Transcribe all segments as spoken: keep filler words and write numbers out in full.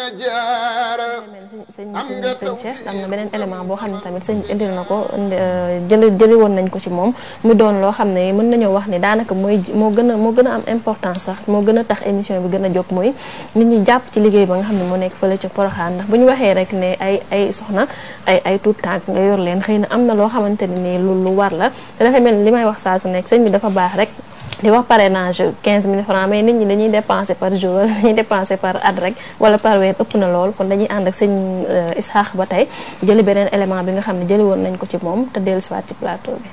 sëñ sëñ Cheikh am na beneen élément boo xam ne tamit sëñ indil na ko jëli jëli woon nañ ko ci moom mu doon loo xam ne mën nañoo wax ni daanaka mooy moo gën a moo gën a am importance sax moo gën a tax émission bi gën a jóg mooy nit ñi jàpp ci liggéey ba nga xam ne moo nekk fële ca Porokhane ndax bu ñu waxee rek ne ay ay soxna ay ay tuut tànk nga yor leen xëy na am na loo xamante ne nii lu lu war la te dafa mel ni li may wax saa su nekk sëñ bi dafa baax rek di wax parrainage quinze mille francs mais nit ñi dañuy dépenser par jour dañuy dépenser par at rek wala par weer ëpp na lool kon dañuy ànd ak sëñ Isaax ba tey jëli beneen élément bi nga xam ne jëli woon nañ ko ci moom te dellu siwaat ci plateau bi.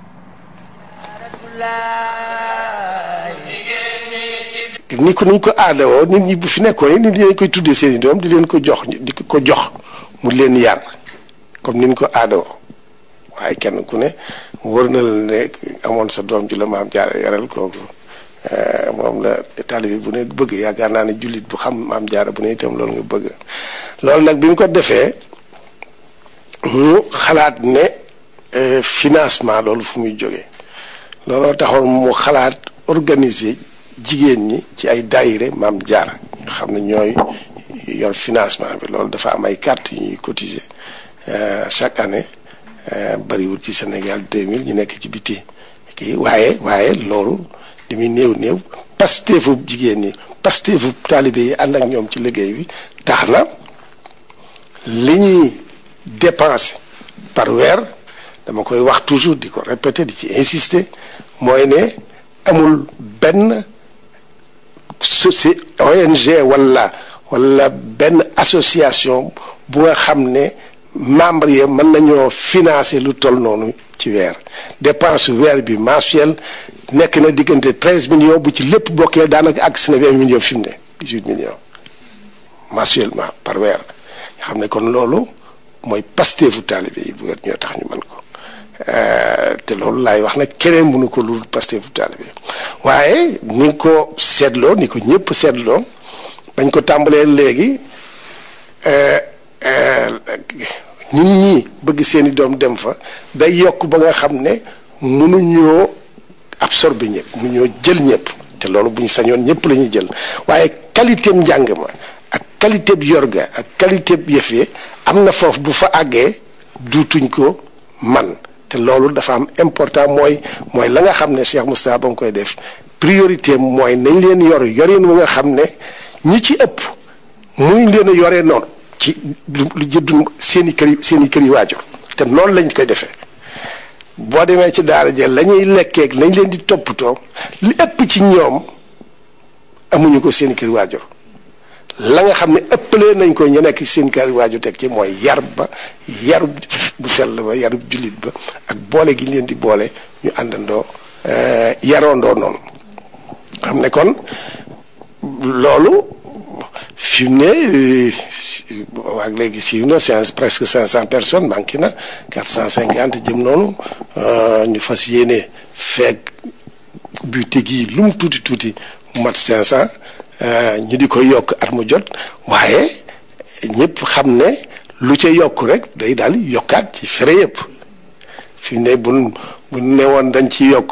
ni ko niñ ko aadawoo nit ñi bu fi nekkoon nit ñi dañ koy tuddee seen i doom di leen ko jox di ko jox mu leen yar comme niñ ko aadawoo waaye kenn ku ne wër na la ne amoon sa doom ji la maam jaara yaral kooku moom la taalibe bu ne bëgg yaakaar naa ne jullit bu xam maam jaara bu ne itam loolu nga bëgg loolu nag bi mu ko defee mu xalaat ne financement loolu fu muy jógee looloo taxoon mu xalaat organiser jigéen ñi ci ay daayire maam jaara nga xam ne ñooy yor financement bi loolu dafa am ay carte yu ñuy cotiser chaque année bariwul ci Sénégal deux mille ñu nekk ci biti kii waaye waaye loolu li muy néew néew pasteefu jigéen ñi pasteefu taalibe yi ànd ak ñoom ci liggéey bi tax na li ñuy dépenser par weer dama koy wax toujours di ko répéter di ci insister mooy ne amul benn soci O N G wala wala benn association bu nga xam ne membre yi mën nañoo financer lu toll noonu ci weer dépense weer bi mensuel nekk na diggante treize millions bu ci lépp bokkee daanaka ak si na vingt millions fi mu ne dix-huit millions mensuellement par weer nga xam ne kon loolu mooy pasteefu taalibe yi bu weer ñoo tax ñu mën ko te loolu laay wax nag keneen mënu ko lu pasteefu taalibe waaye ni nga ko seetloo ni ko ñëpp seetloo bañ ko tàmbalee léegi nit ñi bëgg seeni doom dem fa day yokk ba nga xam ne mënuñoo absorber ñëpp mënuñoo jël ñëpp te loolu bu ñu sañoon ñëpp la ñuy jël waaye qualité njàng ma ak qualité bi yorga ak qualité bi yëf yi am na foofu bu fa àggee duutuñ ko man te loolu dafa am important mooy mooy la nga xam ne Cheikh Moustapha ba nga koy def priorité mooy nañ leen yor yorin wu nga xam ne ñi ci ëpp muñ leen a yoree noonu ci lu jëddu seen i kër yi seen i kër yi waajur te noonu lañ koy defee boo demee ci daara jël la ñuy lekkeeg lañ leen di toppatoo li ëpp ci ñoom amuñu ko seen i kër yi waajur la nga xam ne ëppalee nañ ko ñu nekk seen kër yi waajur teg ci mooy yar ba yarub bu sell ba yarub jullit ba ak boole gi leen di boole ñu àndandoo yaroondoo noonu xam ne kon loolu fi mu ne waag léegi siiw na c'est presque cinq cent personnes manqué na quatre cent cinquante jëm noonu ñu fas yéene feeg buté gi lu mu tuuti tuuti mu mat cinq cent ñu di ko yokk at mu jot waaye ñëpp xam ne lu ca yokk rek day daal yokkaat ci fere yëpp fi mu ne bu bu ne woon dañ ci yokk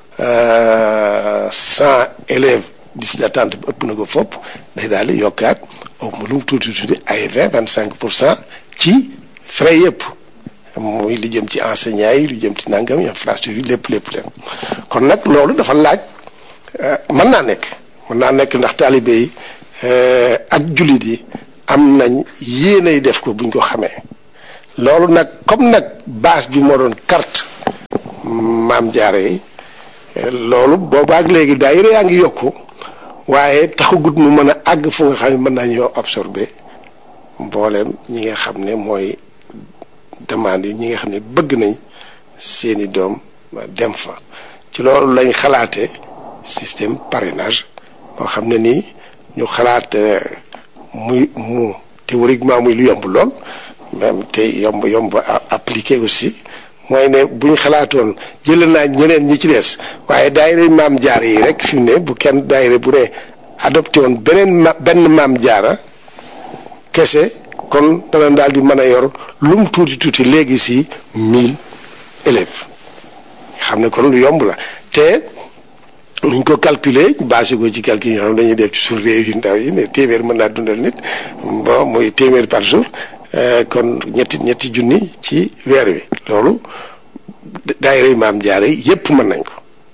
cent élèves liste d'attente bi ëpp na ko fopp day daal di yokkaat au lu mu tuuti tuuti ay vingt vingt cinq pour cent ci frais yëpp muy li jëm ci enseignants yi lu jëm ci nangam infrastructure lépp lépp lépp kon nag loolu dafa laaj mën naa nekk mën naa nekk ndax taalibe yi ak jullit yi am nañ yéenay def ko buñ ko xamee loolu nag comme nag base bi moo doon carte maam jaare yi loolu boobaak léegi daayira yaa ngi yokku waaye taxagut mu mën a àgg fu nga xam ne mën nañoo absorber mbooleem ñi nga xam ne mooy demande yi ñi nga xam ne bëgg nañ seeni doom dem fa ci loolu lañ xalaate système parrainage boo xam ne nii ñu xalaat muy mu théoriquement muy lu yomb lool même te yomb yomb appliqué aussi mooy ne bu ñu xalaatoon jël naa ñeneen ñi ci des waaye daayira maam jaara yi rek fi mu ne bu kenn daayira bu ne adopté woon beneen ma benn maam jaara kese kon dana daal di mën a yor lu mu tuuti tuuti léegi si mille élèves xam ne kon lu yomb la te nuñ ko calculer basé ko ci calcul yoo xam dañuy def ci suñu réew yu ndaw yi ne téeméer mën naa dundal nit bon muy téeméer par jour kon ñetti ñetti junni ci weer wi loolu daayira Maam Jaara yépp mën nañ ko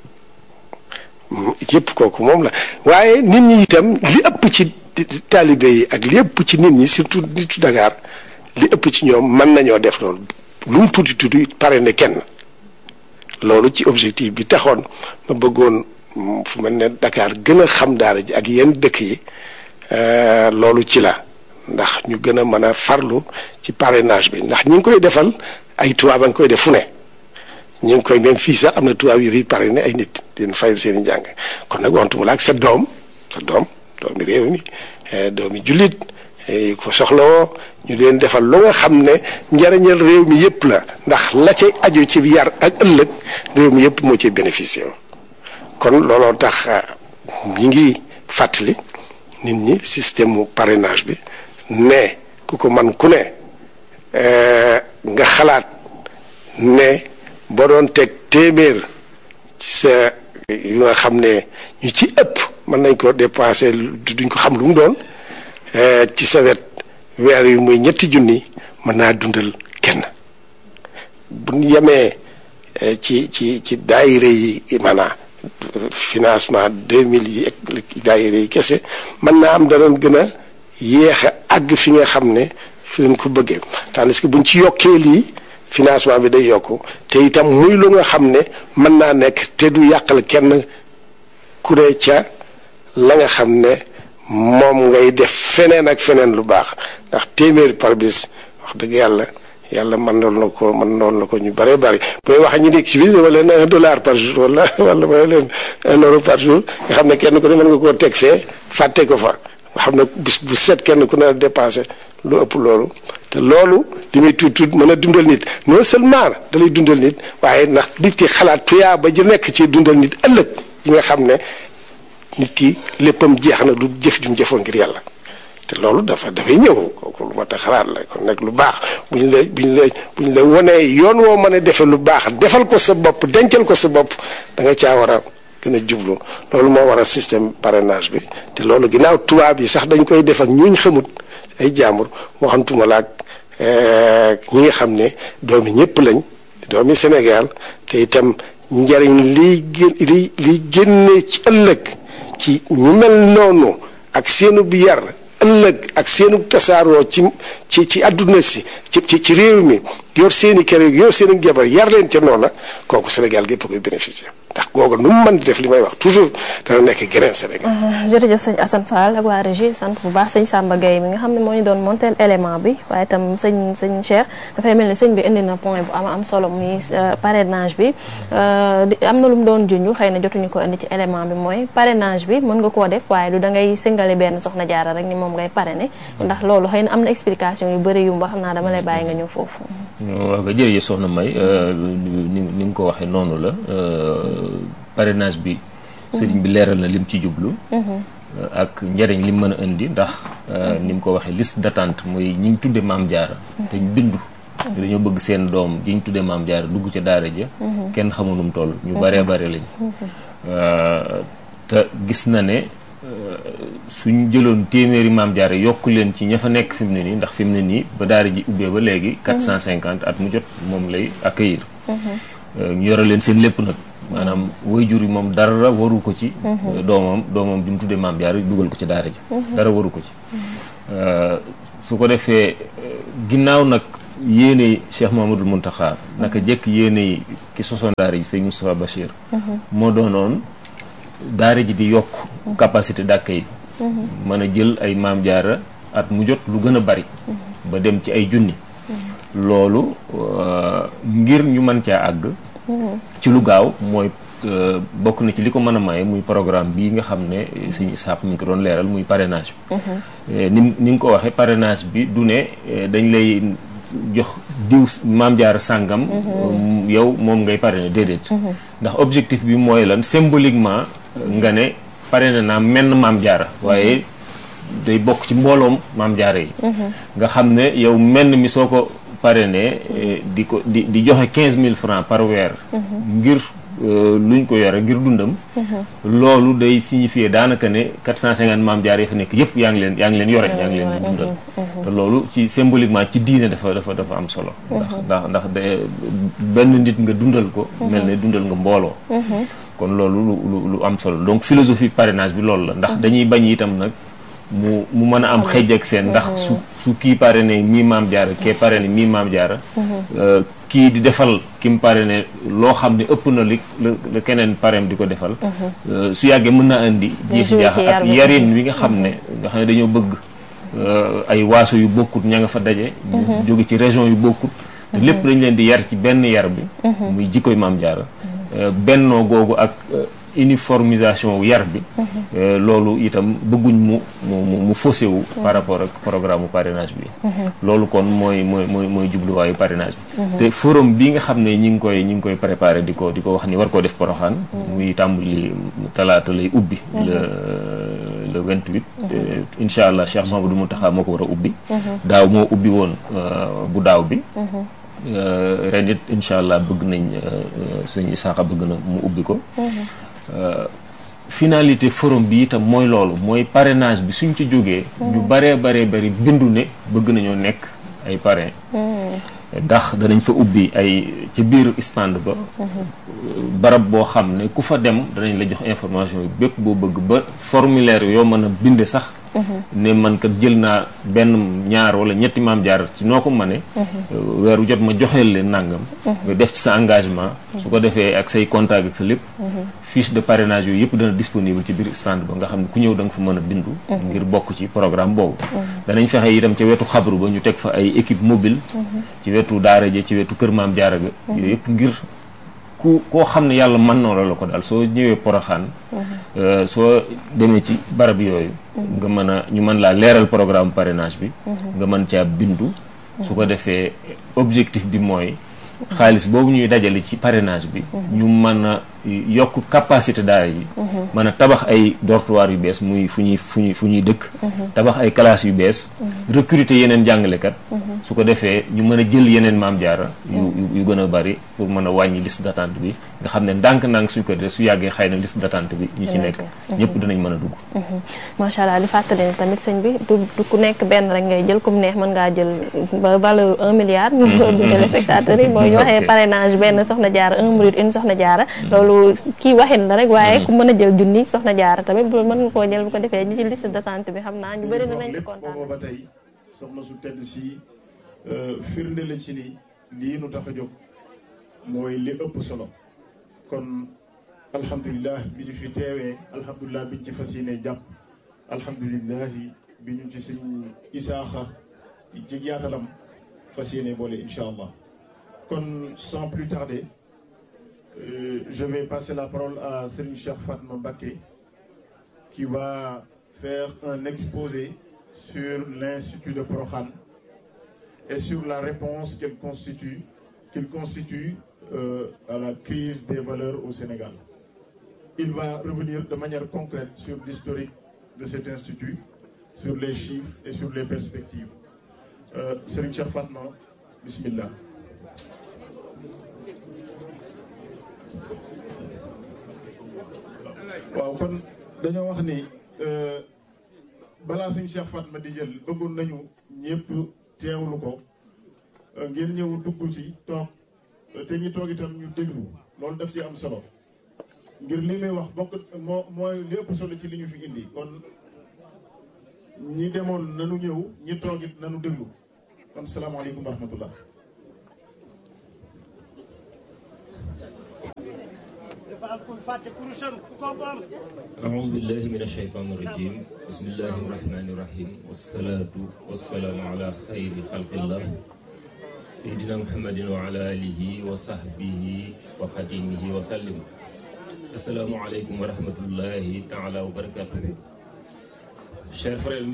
yépp kooku moom la waaye nit ñi itam li ëpp ci taalibe yi ak li ëpp ci nit ñi surtout nitu Dakar li ëpp ci ñoom mën nañoo def loolu lu mu tuuti tuuti pare ne kenn loolu ci objectif bi taxoon ma bëggoon fu mel ne Dakar gën a xam daara ji ak yenn dëkk yi loolu ci la ndax ñu gën a mën a farlu ci parrainage bi ndax ñu ngi koy defal ay tubaab a ngi koy def fu ne ñu ngi koy même fii sax am na tubaab yu fi parrainé ay nit dina fayal seen i jàng kon nag waxtu la ak sa doom sa doom doomi réew mi doomi jullit yi ko soxlawoo ñu leen defal lu nga xam ne njariñal réew mi yëpp la ndax la cay aju ci yar ak ëllëg réew mi yëpp moo ciy bénéficié kon looloo tax ñi ngi fàttali nit ñi système mu parrainage bi ne ku ko man ku ne nga xalaat ne boo doon teg téeméer ci sa yu nga xam ne ñu ci ëpp mën nañ ko dépensé duñ ko xam lu mu doon ci sa wet weer yu muy ñetti junni mën naa dundal kenn bu ñu yemee ci ci ci daayire yi maanaam financement deux mille yi ak daayire yi kese mën naa am danoon gën a yéex a àgg fi nga xam ne fi leen ko bëggee tandis que buñ ci yokkee lii financement bi day yokku te itam muy lu nga xam ne mën naa nekk te du yàqal kenn ku ne ca la nga xam ne moom ngay def feneen ak feneen lu baax ndax téeméer par bis wax dëgg yàlla yàlla mën noon na ko mën noon na ko ñu bëree bëri booy wax ñu nekk ci biir dama leen un dollar par jour wala wala ma leen un euro par jour nga xam ne kenn ku ne mën nga koo teg fee fàtte ko fa nga xam ne bis bu set kenn ku ne dépensé lu ëpp loolu te loolu li muy tuut tuut mën a dundal nit non seulement da lay dundal nit waaye ndax nit ki xalaat tuyaa ba ji nekk ci dundal nit ëllëg yi nga xam ne nit ki léppam jeex na du jëf jum jëfoon ngir yàlla te loolu dafa dafay ñëw kooku lu mat a xalaat la kon nag lu baax buñ la buñ la buñ la wonee yoon woo mën a defee lu baax defal ko sa bopp dencal ko sa bopp da nga caa war a gën a jublu loolu moo war a système parrainage bi te loolu ginnaaw tubaab yi sax dañ koy def ak ñuñ xamut ay jàmbur waxantuma la ak ñi nga xam ne doomi ñëpp lañ doomi Sénégal te itam njariñ liy gén li liy génne ci ëllëg ci ñu mel noonu ak seenu bi yar ëllëg ak seenu tasaaroo ci ci ci àdduna si ci ci ci réew mi yor seeni kër yor seeni jabar yar leen ca noona kooku Sénégal gépp koy bénéficier ndax googu nu mu mën di def li may wax toujours dana nekk geneen Sénégal. jërëjëf sëñ Assane Fall ak waa régie sant bu baax sëñ Samba Gueye mi nga xam ne moo ñu doon monteel élément bi waaye itam sëñ sëñ Cheikh dafay mel ni sëñ bi indi na point bu am am solo muy parrainage bi am na lu mu doon junj xëy na jotuñu ko indi ci élément bi mooy parrainage bi mën nga koo def waaye du da ngay singale benn soxna jaara rek ni moom ngay parrainer ndax loolu xëy na am na explication yu bëri yu mba xam naa dama lay bàyyi nga ñëw foofu. waaw nga jërëjëf soxna May ni ni nga ko waxee noonu la parrainage bi sëriñ bi leeral na lim ci jublu ak njëriñ lim mën a indi ndax ni mu ko waxee liste d'attente mooy ñi ñu tudde maam jaara te ñu bindu dañoo bëgg seen doom ji ñu tudde maam jaara dugg ca daara ja kenn xamunum toll ñu baree bare lañ te gis na ne suñ jëloon téeméeri maam jaara yokku leen ci ña fa nekk fi mu ne nii ndax fi mu ne nii ba daara ji ubbee ba léegi quatre cent cinquante at mu jot moom lay accueillir ñu yore leen seen lépp nag maanaam waajur yi moom dara waru ko ci doomam doomam bi mu tuddee maam jaara dugal ko ci daara ji dara waru ko ci su ko defee ginnaaw nag yéene Cheikh Mamadou Mountakha naka jekk yéene yi ki sosoon daara ji sëñ Moustapha Bachir moo doonoon daara ji di yokk capacité d'accueil mën a jël ay maam jaara at mu jot lu gën a bari ba dem ci ay junni loolu ngir ñu mën caa àgg ci lu gaaw mooy bokk na ci li ko mën a maye muy programme bii nga xam ne sëñ Isaax mi ngi ko doon leeral muy parrainage bi ni ni nga ko waxee parrainage bi du ne dañ lay jox diw maam jaara sàngam yow moom ngay parrainer déedéet ndax objectif bi mooy lan symboliquement nga ne parrainé naa menn maam jaara waaye day bokk ci mbooloom maam jaara yi nga xam ne yow menn mi soo ko parrainé di ko di di joxe quinze mille francs par weer ngir luñ ko yore ngir dundam loolu day signifier daanaka ne quatre cent cinquante maam jaar yi fa nekk yëpp yaa ngi leen yaa ngi leen yore yaa ngi leen di dundal te loolu ci symboliquement ci diine dafa dafa dafa am solo ndax ndax ndax de benn nit nga dundal ko mel ne dundal nga mbooloo kon loolu lu lu am solo donc philosophie parrainage bi loolu la ndax dañuy bañ itam nag mu mu mën a am xëj ak seen ndax su su kii parrainé mii maam jaara kee parrainé mii maam jaara kii di defal ki mu parrainé loo xam ne ëpp na li la keneen parrain di ko defal su yàggee mën na indi jiixi jaax ak yarin wi nga xam ne nga xam ne dañoo bëgg ay waaso yu bokkut ña nga fa daje jóge ci région yu bokkut te lépp dañ leen di yar ci benn yar bi muy jikkoy maam jaara bennoo googu ak uniformisation yar bi loolu itam bëgguñ mu mu mu faussé wu par rapport ak programme parrainage bi loolu kon mooy mooy mooy mooy jubluwaayu parrainage bi te forum bi nga xam ne ñi ngi koy ñi ngi koy préparé di ko di ko wax ni war koo def Porokhane muy tàmbali talaata lay ubbi le le vingt-huit incha allah Cheikh Mahamadou Mountakha moo ko war a ubbi daaw moo ubbi woon bu daaw bi ren it incha allah bëgg nañ sëñ Isaaxa bëgg na mu ubbi ko finalité forum bi itam mooy loolu mooy parrainage bi suñ ci jógee ñu baree baree bari bindu ne bëgg nañoo nekk ay parrain ndax danañ fa ubbi ay ci biir stand ba barab boo xam ne ku fa dem danañ la jox information yi bépp boo bëgg ba formulaire yoo mën a binde sax ne man kat jël naa benn ñaar wala ñetti maam jaar ci noo ko mëne weeru jot ma joxeel leen nangam nga def ci sa engagement su ko defee ak say contact ak sa lépp fiche de parrainage yooyu yëpp dana disponible ci biir stand ba nga xam ne ku ñëw da nga fa mën a bindu ngir bokk ci programme boobu danañ fexe itam ca wetu xabru ba ñu teg fa ay équipe mobile ci wetu daara ja ci wetu kër maam jaara ga yooyu yëpp ngir ku koo xam ne yàlla mën na la ko daal soo ñëwee Porokhane soo demee ci barab yooyu nga mën a ñu mën laa leeral programme parrainage bi nga mën caa bindu su ko defee objectif bi mooy xaalis boobu ñuy dajale ci parrainage bi ñu mën a yokk capacité daara yi mën a tabax ay dortoir yu bees muy fu ñuy fu ñuy fu ñuy dëkk tabax ay classes yu bees recruter yeneen jàngalekat su ko defee ñu mën a jël yeneen maam jaara yu yu gën a bari pour mën a wàññi liste d'attente bi nga xam ne ndànk-ndànk suñ ko def su yàggee xëy na liste d'attente bi ñi ci nekk ñëpp dinañ mën a dugg macha allah li fàttali ne tamit sëñ bi du du ku nekk benn rek ngay jël comme neex mën ngaa jël ba valeur un milliard ñu ko du téléspectateurs yi mooy ñu waxee parrainage benn soxna jaara un minute une soxna jaara loolu kii waxin la rek waaye ku mën a jël junni soxna jaara tamit bu mën nga koo jël bu ko defee ñi ci liste d'attente bi xam naa ñu bëri dinañ ci kontaan ba tey soxna su tedd si firnde la ci ni lii nu tax a jóg mooy li ëpp solo kon alhamdulilah bi ñu fi teewee alhamdulilah bi ñu ci fas yéene jàpp alhamdulilah bi ñu ci suñ isaaxa ci yaatalam fas yéene boole incha allah kon sans plus tarder euh, je vais passer la parole à Serigne Cheikh Fatma Mbacké qui va faire un exposé sur l'Institut de Porokhane et sur la réponse qu'elle constitue, qu'il constitue euh, à la crise des valeurs au Sénégal. Il va revenir de manière concrète sur l'historique de cet institut, sur les chiffres et sur les perspectives. Euh, Serigne Cheikh Fatma, bismillah. waaw kon dañoo wax ni balaa Serigne Cheikh Fatma di jël bëggoon nañu ñëpp teewlu ko ngeen ñëw dugg ci toog te ñi toog itam ñu déglu loolu daf ci am solo ngir li muy wax bokk moo mooy li ëpp solo ci li ñu fi indi kon ñi demoon nanu ñëw ñi toog it nanu déglu kon salaamaaleykum wa rahmatullah. أعوذ بالله من الشيطان الرجيم بسم الله الرحمن الرحيم والصلاة والسلام على خير خلق الله سيدنا محمد وعلى آله وصحبه وخديمه وسلم السلام عليكم ورحمة الله تعالى وبركاته. Chers frères